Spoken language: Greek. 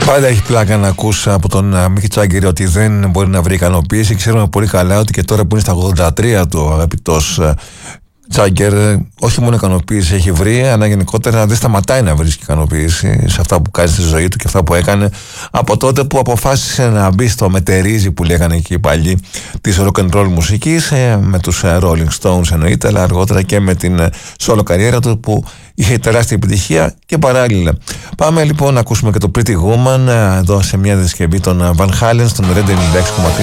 Πάντα έχει πλάκα να ακούς από τον Μίκη Τζάγκερ ότι δεν μπορεί να βρει ικανοποίηση. Ξέρουμε πολύ καλά ότι και τώρα που είναι στα 83 του αγαπητός Τζάγκερ, όχι μόνο ικανοποίηση έχει βρει, αλλά γενικότερα δεν σταματάει να βρίσκει ικανοποίηση σε αυτά που κάνει στη ζωή του και αυτά που έκανε από τότε που αποφάσισε να μπει στο μετερίζει που λέγανε εκεί οι παλιοί της rock and roll μουσικής, με τους Rolling Stones εννοείται, αλλά αργότερα και με την solo καριέρα του που είχε τεράστια επιτυχία και παράλληλα. Πάμε λοιπόν να ακούσουμε και το Pretty Woman εδώ σε μια διασκευή των Van Halen στον Red 96,3.